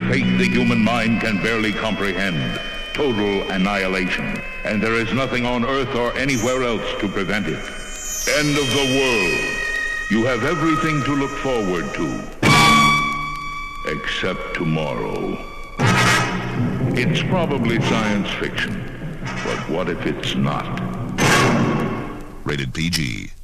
fate the human mind can barely comprehend. Total annihilation. And there is nothing on Earth or anywhere else to prevent it. End of the world. You have everything to look forward to. Except tomorrow. It's probably science fiction. But what if it's not? Rated PG.